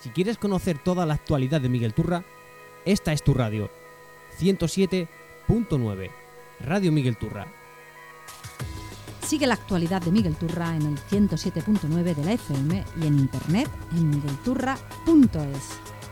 Si quieres conocer toda la actualidad de Miguel Turra, esta es tu radio. 107.9 Radio Miguel Turra. Sigue la actualidad de Miguel Turra en el 107.9 de la FM y en internet en miguelturra.es.